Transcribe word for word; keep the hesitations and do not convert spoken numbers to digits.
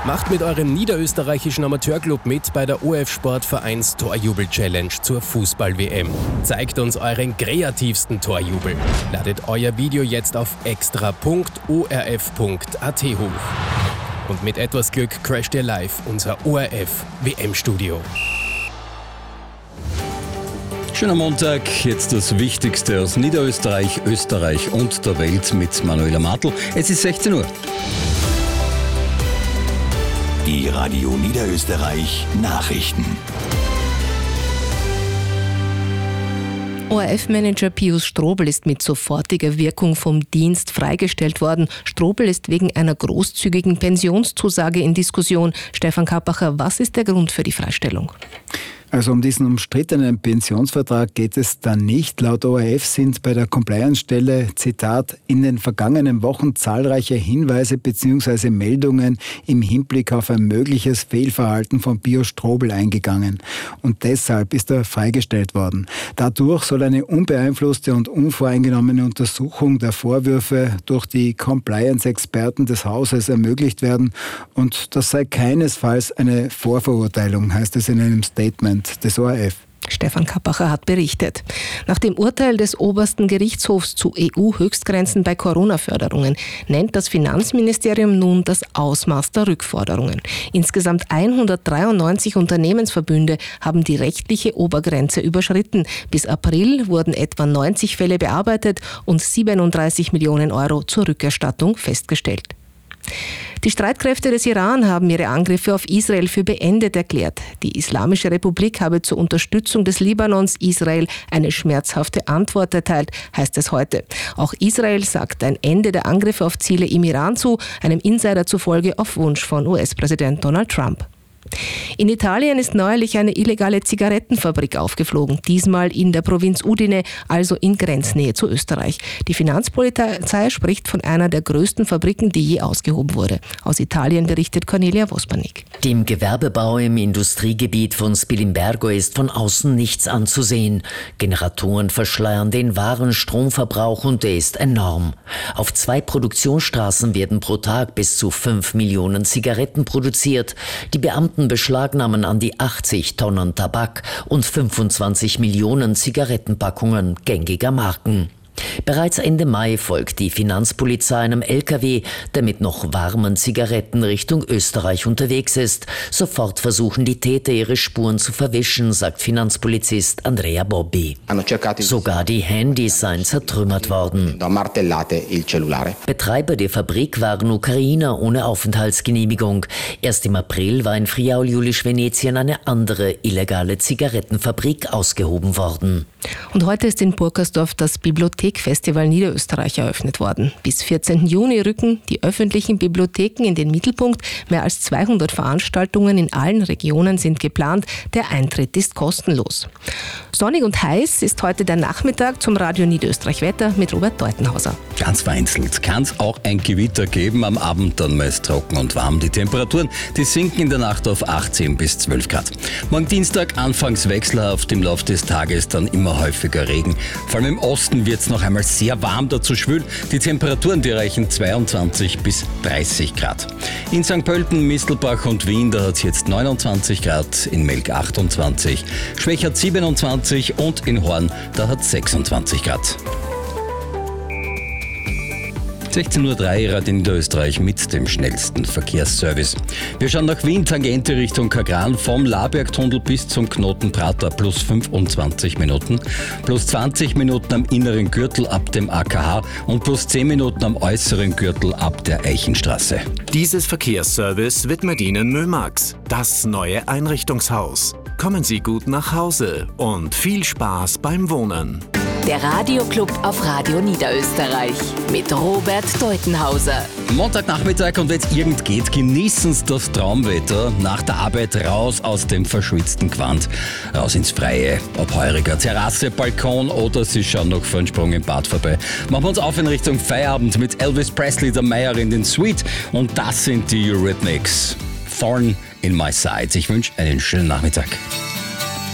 Macht mit eurem niederösterreichischen Amateurclub mit bei der O F Sportvereins Torjubel-Challenge zur Fußball-W M. Zeigt uns euren kreativsten Torjubel. Ladet euer Video jetzt auf extra punkt o r f punkt a t hoch. Und mit etwas Glück crasht ihr live unser O R F-W M-Studio. Schöner Montag, jetzt das Wichtigste aus Niederösterreich, Österreich und der Welt mit Manuela Martl. Es ist sechzehn Uhr. Die Radio Niederösterreich Nachrichten. O R F-Manager Pius Strobl ist mit sofortiger Wirkung vom Dienst freigestellt worden. Strobl ist wegen einer großzügigen Pensionszusage in Diskussion. Stefan Kappacher, was ist der Grund für die Freistellung? Also um diesen umstrittenen Pensionsvertrag geht es dann nicht. Laut O R F sind bei der Compliance-Stelle, Zitat, in den vergangenen Wochen zahlreiche Hinweise bzw. Meldungen im Hinblick auf ein mögliches Fehlverhalten von Pius Strobl eingegangen. Und deshalb ist er freigestellt worden. Dadurch soll eine unbeeinflusste und unvoreingenommene Untersuchung der Vorwürfe durch die Compliance-Experten des Hauses ermöglicht werden. Und das sei keinesfalls eine Vorverurteilung, heißt es in einem Statement des O R F. Stefan Kappacher hat berichtet. Nach dem Urteil des obersten Gerichtshofs zu E U-Höchstgrenzen bei Corona-Förderungen nennt das Finanzministerium nun das Ausmaß der Rückforderungen. Insgesamt hundertdreiundneunzig Unternehmensverbünde haben die rechtliche Obergrenze überschritten. Bis April wurden etwa neunzig Fälle bearbeitet und siebenunddreißig Millionen Euro zur Rückerstattung festgestellt. Die Streitkräfte des Iran haben ihre Angriffe auf Israel für beendet erklärt. Die Islamische Republik habe zur Unterstützung des Libanons Israel eine schmerzhafte Antwort erteilt, heißt es heute. Auch Israel sagt ein Ende der Angriffe auf Ziele im Iran zu, einem Insider zufolge auf Wunsch von U S-Präsident Donald Trump. In Italien ist neuerlich eine illegale Zigarettenfabrik aufgeflogen, diesmal in der Provinz Udine, also in Grenznähe zu Österreich. Die Finanzpolizei spricht von einer der größten Fabriken, die je ausgehoben wurde. Aus Italien berichtet Cornelia Vospanik. Dem Gewerbebau im Industriegebiet von Spilimbergo ist von außen nichts anzusehen. Generatoren verschleiern den wahren Stromverbrauch und der ist enorm. Auf zwei Produktionsstraßen werden pro Tag bis zu fünf Millionen Zigaretten produziert. Die Beamten beschlagnahmen an die achtzig Tonnen Tabak und fünfundzwanzig Millionen Zigarettenpackungen gängiger Marken. Bereits Ende Mai folgt die Finanzpolizei einem L K W, der mit noch warmen Zigaretten Richtung Österreich unterwegs ist. Sofort versuchen die Täter, ihre Spuren zu verwischen, sagt Finanzpolizist Andrea Bobbi. Sogar die Handys seien zertrümmert worden. Betreiber der Fabrik waren Ukrainer ohne Aufenthaltsgenehmigung. Erst im April war in Friaul-Julisch-Venetien eine andere illegale Zigarettenfabrik ausgehoben worden. Und heute ist in Burkersdorf das Bibliothekfestival Niederösterreich eröffnet worden. Bis vierzehnten Juni rücken die öffentlichen Bibliotheken in den Mittelpunkt. Mehr als zweihundert Veranstaltungen in allen Regionen sind geplant. Der Eintritt ist kostenlos. Sonnig und heiß ist heute der Nachmittag zum Radio Niederösterreich Wetter mit Robert Deutenhauser. Ganz vereinzelt kann es auch ein Gewitter geben, am Abend dann meist trocken und warm. Die Temperaturen, die sinken in der Nacht auf achtzehn bis zwölf Grad. Morgen Dienstag anfangs wechselhaft, im Laufe des Tages dann immer häufiger Regen. Vor allem im Osten wird es noch einmal sehr warm, dazu schwül. Die Temperaturen, die reichen zweiundzwanzig bis dreißig Grad. In Sankt Pölten, Mistelbach und Wien, da hat es jetzt neunundzwanzig Grad, in Melk achtundzwanzig, Schwächert siebenundzwanzig und in Horn, da hat es sechsundzwanzig Grad. sechzehn Uhr drei, Radio Niederösterreich mit dem schnellsten Verkehrsservice. Wir schauen nach Wien, Tangente Richtung Kagran, vom Labergtunnel bis zum Knoten Prater plus fünfundzwanzig Minuten, plus zwanzig Minuten am inneren Gürtel ab dem A K H und plus zehn Minuten am äußeren Gürtel ab der Eichenstraße. Dieses Verkehrsservice widmet Ihnen Mömax, das neue Einrichtungshaus. Kommen Sie gut nach Hause und viel Spaß beim Wohnen. Der Radioclub auf Radio Niederösterreich mit Robert Deutenhauser. Montagnachmittag und wenn es irgend geht, genießen Sie das Traumwetter. Nach der Arbeit raus aus dem verschwitzten Gewand, raus ins Freie. Ob heuriger Terrasse, Balkon oder Sie schauen noch für einen Sprung im Bad vorbei. Machen wir uns auf in Richtung Feierabend mit Elvis Presley, der Meierin, den Sweet. Und das sind die Eurythmics. Thorn in my sides. Ich wünsche einen schönen Nachmittag.